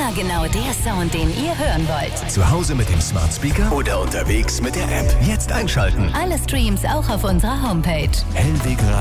Immer genau der Sound, den ihr hören wollt. Zu Hause mit dem Smart Speaker oder unterwegs mit der App. Jetzt einschalten. Alle Streams auch auf unserer Homepage. Hellweg